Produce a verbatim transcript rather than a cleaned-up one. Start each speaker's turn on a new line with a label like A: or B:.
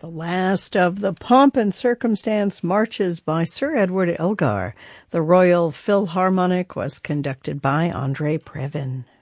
A: The last of the Pomp and Circumstance marches by Sir Edward Elgar. The Royal Philharmonic was conducted by Andre Previn.